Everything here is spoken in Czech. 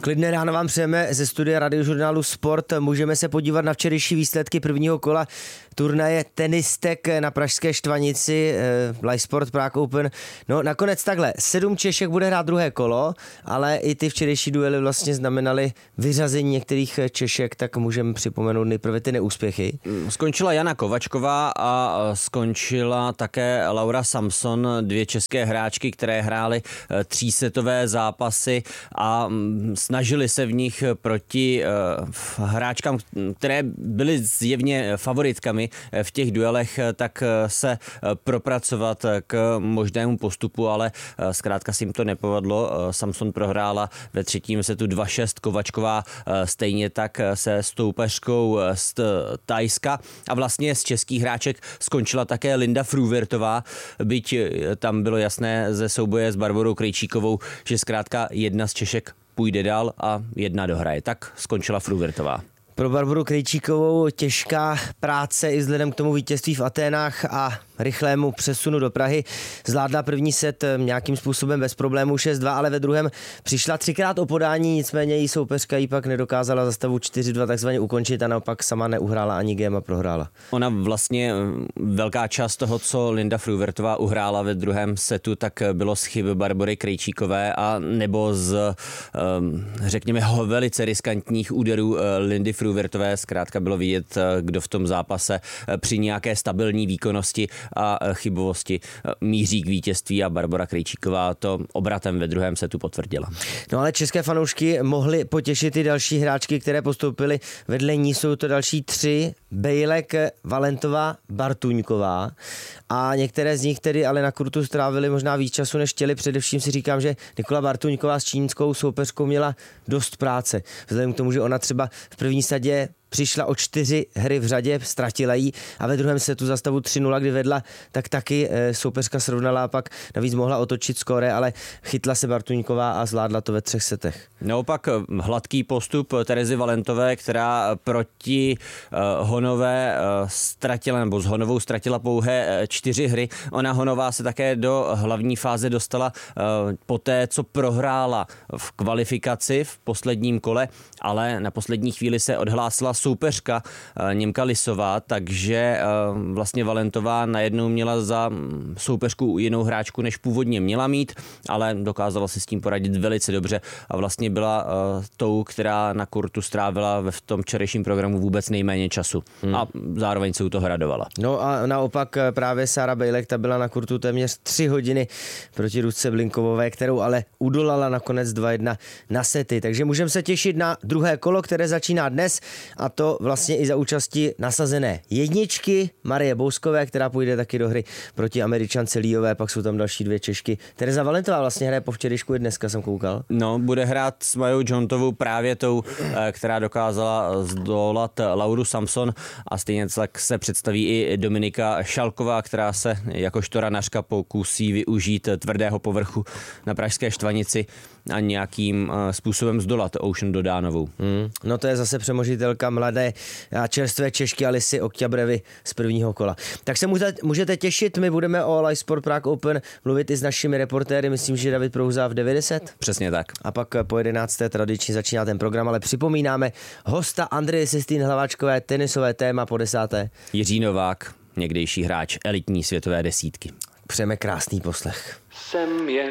Klidné ráno vám přejeme ze studia Radiožurnálu Sport. Můžeme se podívat na včerejší výsledky prvního kola turnaje tenistek na pražské Štvanici, Live Sport Prague Open. No nakonec takhle, 7 Češek bude hrát druhé kolo, ale i ty včerejší duely vlastně znamenaly vyřazení některých Češek, tak můžeme připomenout nejprve ty neúspěchy. Skončila Jana Kovačková a skončila také Laura Samson, 2 české hráčky, které hrály 3setové zápasy a snažili se v nich proti hráčkám, které byly zjevně favoritkami v těch duelech, tak se propracovat k možnému postupu, ale zkrátka si jim to nepovedlo. Samson prohrála ve 3. setu 2-6, Kovačková stejně tak se stoupeřkou z Thajska a vlastně z českých hráček skončila také Linda Fruhvirtová, byť tam bylo jasné ze souboje s Barborou Krejčíkovou, že zkrátka jedna z Češek půjde dál a jedna dohraje. Tak skončila Fruhvirtová. Pro Barboru Krejčíkovou těžká práce i vzhledem k tomu vítězství v Aténách a rychlému přesunu do Prahy. Zvládla první set nějakým způsobem bez problémů 6-2, ale ve druhém přišla 3krát o podání, nicméně její soupeřka ji pak nedokázala za stavu 4-2 takzvaně ukončit a naopak sama neuhrála ani game a prohrála. Ona vlastně velká část toho, co Linda Fruhvirtová uhrála ve druhém setu, tak bylo z chyb Barbory Krejčíkové a nebo z řekněme velice riskantních úderů Lindy Fruhvirtové. Zkrátka bylo vidět, kdo v tom zápase při nějaké stabilní výkonnosti a chybovosti míří k vítězství a Barbora Krejčíková to obratem ve druhém setu potvrdila. No ale české fanoušky mohly potěšit i další hráčky, které postoupily vedle ní. Jsou to další 3, Bejlek, Valentová, Bartuňková a některé z nich tedy ale na kurtu strávili možná víc času, než chtěli. Především si říkám, že Nikola Bartuňková s čínskou soupeřkou měla dost práce. Vzhledem k tomu, že ona třeba v první sadě přišla o 4 hry v řadě, ztratila jí a ve druhém setu za stavu 3-0, kdy vedla, tak taky soupeřka srovnala a pak navíc mohla otočit skóre, ale chytla se Bartuňková a zvládla to ve 3 setech. Naopak hladký postup Terezy Valentové, která proti Honové ztratila, nebo s Honovou ztratila pouhé 4 hry. Ona Honová se také do hlavní fáze dostala poté, co prohrála v kvalifikaci v posledním kole, ale na poslední chvíli se odhlásila soupeřka Němka Lisová, takže vlastně Valentová najednou měla za soupeřku jinou hráčku, než původně měla mít, ale dokázala si s tím poradit velice dobře a vlastně byla tou, která na kurtu strávila v tom včerejším programu vůbec nejméně času a zároveň se u toho radovala. No a naopak právě Sára Bejlek, ta byla na kurtu téměř 3 hodiny proti Ruce Blinkovové, kterou ale udolala nakonec 2-1 na sety, takže můžeme se těšit na druhé kolo, které začíná dnes a to vlastně i za účasti nasazené jedničky Marie Bouskové, která půjde taky do hry proti Američance Líové, pak jsou tam další 2 Češky. Tereza Valentová vlastně hraje po včerejšku i dneska, jsem koukal. No, bude hrát s Majou Jontovou, právě tou, která dokázala zdolat Lauru Samson a stejně tak se představí i Dominika Šalková, která se jakožto ranařka pokusí využít tvrdého povrchu na pražské Štvanici a nějakým způsobem zdolat Ocean Dodánovou. No to je zase přemožitelka mladé a čerstvé Češky Alisy Okťabrevy z prvního kola. Tak se můžete těšit, my budeme o Live Sport Prague Open mluvit i s našimi reportéry, myslím, že David Prouza v 90. Přesně tak. A pak po 11. tradičně začíná ten program, ale připomínáme hosta Andreje Sistín Hlaváčkové, tenisové téma po 10. Jiří Novák, někdejší hráč elitní světové desítky. Přejeme krásný poslech. Jsem jen